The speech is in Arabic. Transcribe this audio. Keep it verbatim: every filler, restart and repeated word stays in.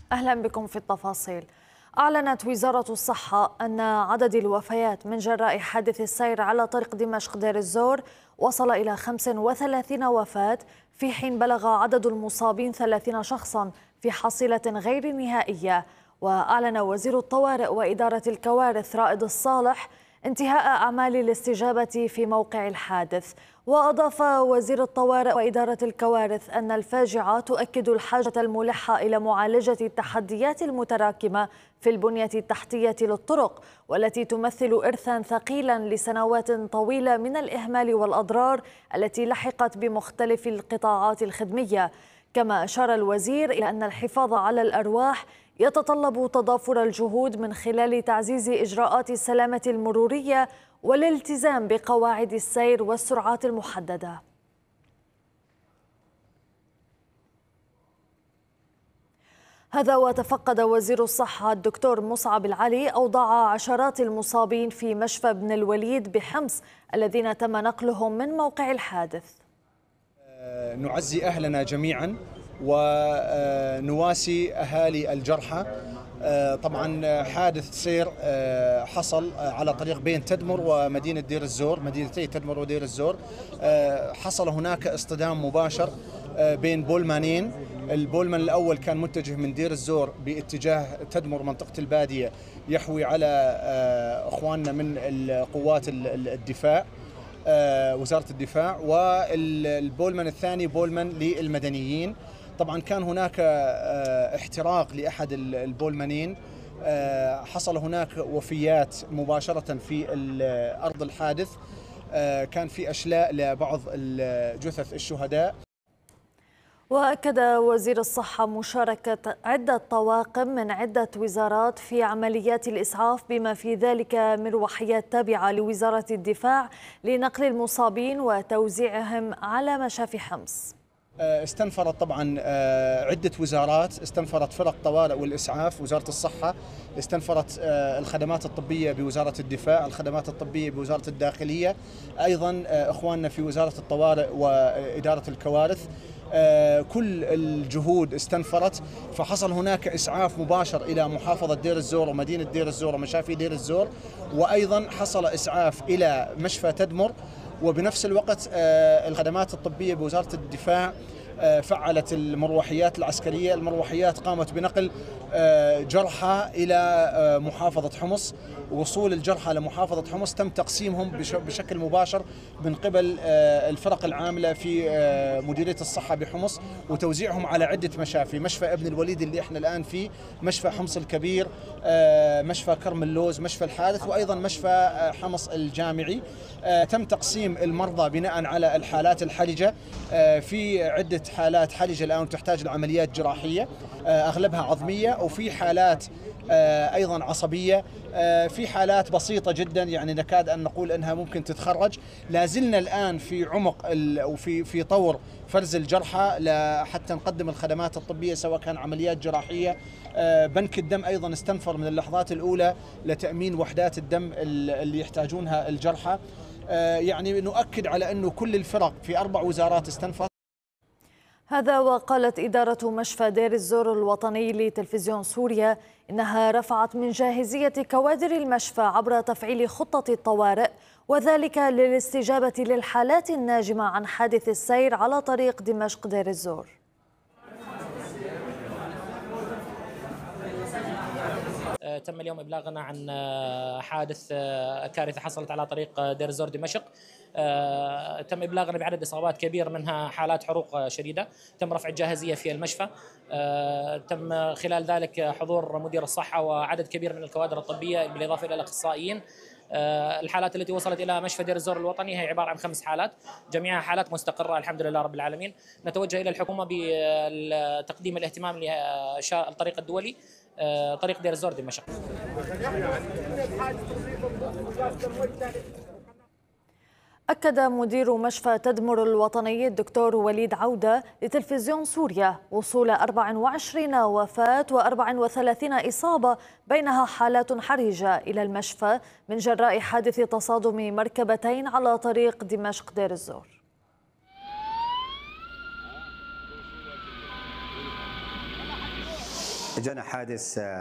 أهلا بكم في التفاصيل. أعلنت وزارة الصحة أن عدد الوفيات من جراء حادث السير على طريق دمشق دير الزور وصل إلى خمس وثلاثين وفاة، في حين بلغ عدد المصابين ثلاثين شخصا في حصيلة غير نهائية. وأعلن وزير الطوارئ وإدارة الكوارث رائد الصالح انتهاء أعمال الاستجابة في موقع الحادث. وأضاف وزير الطوارئ وإدارة الكوارث أن الفاجعة تؤكد الحاجة الملحة إلى معالجة التحديات المتراكمة في البنية التحتية للطرق، والتي تمثل إرثاً ثقيلاً لسنوات طويلة من الإهمال والأضرار التي لحقت بمختلف القطاعات الخدمية. كما أشار الوزير إلى أن الحفاظ على الأرواح يتطلب تضافر الجهود من خلال تعزيز إجراءات السلامة المرورية والالتزام بقواعد السير والسرعات المحددة. هذا وتفقد وزير الصحة الدكتور مصعب العلي أوضاع عشرات المصابين في مشفى بن الوليد بحمص الذين تم نقلهم من موقع الحادث. نعزي أهلنا جميعا ونواسي أهالي الجرحى. طبعا حادث سير حصل على طريق بين تدمر ومدينة دير الزور، مدينتي تدمر ودير الزور. حصل هناك اصطدام مباشر بين بولمانين. البولمان الأول كان متجه من دير الزور باتجاه تدمر منطقة البادية، يحوي على أخواننا من القوات الدفاع، وزارة الدفاع، والبولمان الثاني بولمان للمدنيين. طبعا كان هناك احتراق لأحد البولمانين، حصل هناك وفيات مباشرة في أرض الحادث، كان في أشلاء لبعض جثث الشهداء. وأكد وزير الصحة مشاركة عدة طواقم من عدة وزارات في عمليات الإسعاف، بما في ذلك مروحيات تابعة لوزارة الدفاع لنقل المصابين وتوزيعهم على مشافي حمص. استنفرت طبعا عدة وزارات، استنفرت فرق طوارئ والإسعاف وزارة الصحة، استنفرت الخدمات الطبية بوزارة الدفاع، الخدمات الطبية بوزارة الداخلية، أيضا إخواننا في وزارة الطوارئ وإدارة الكوارث. كل الجهود استنفرت، فحصل هناك إسعاف مباشر إلى محافظة دير الزور ومدينة دير الزور ومشافي دير الزور، وأيضا حصل إسعاف إلى مشفى تدمر. وبنفس الوقت الخدمات الطبية بوزارة الدفاع فعلت المروحيات العسكرية. المروحيات قامت بنقل جرحى إلى محافظة حمص. وصول الجرحى لمحافظة حمص تم تقسيمهم بشكل مباشر من قبل الفرق العاملة في مديرية الصحة بحمص، وتوزيعهم على عدة مشافي: مشفى ابن الوليد اللي احنا الآن فيه، مشفى حمص الكبير، مشفى كرم اللوز، مشفى الحادث، وأيضا مشفى حمص الجامعي. تم تقسيم المرضى بناء على الحالات الحرجة. في عدة حالات حرجة الآن تحتاج لعمليات جراحية، أغلبها عظمية، وفي حالات أيضا عصبية، في حالات بسيطة جدا يعني نكاد أن نقول أنها ممكن تتخرج. لازلنا الآن في عمق وفي في طور فرز الجرحى حتى نقدم الخدمات الطبية سواء كان عمليات جراحية. بنك الدم أيضا استنفر من اللحظات الأولى لتأمين وحدات الدم اللي يحتاجونها الجرحى. يعني نؤكد على أنه كل الفرق في أربع وزارات استنفرت. هذا وقالت إدارة مشفى دير الزور الوطني لتلفزيون سوريا إنها رفعت من جاهزية كوادر المشفى عبر تفعيل خطة الطوارئ، وذلك للاستجابة للحالات الناجمة عن حادث السير على طريق دمشق دير الزور. تم اليوم إبلاغنا عن حادث كارثة حصلت على طريق دير الزور دمشق. تم إبلاغنا بعدد إصابات كبير، منها حالات حروق شديدة. تم رفع الجاهزية في المشفى. تم خلال ذلك حضور مدير الصحة وعدد كبير من الكوادر الطبية بالإضافة إلى الأخصائيين. الحالات التي وصلت إلى مشفى دير الزور الوطني هي عبارة عن خمس حالات، جميعها حالات مستقرة الحمد لله رب العالمين. نتوجه إلى الحكومة بتقديم الاهتمام للطريق الدولي طريق دير الزور دمشق. أكد مدير مشفى تدمر الوطني الدكتور وليد عودة لتلفزيون سوريا وصول أربع وعشرين وفاة وأربع وثلاثين إصابة بينها حالات حرجة إلى المشفى من جراء حادث تصادم مركبتين على طريق دمشق دير الزور. جانا حادث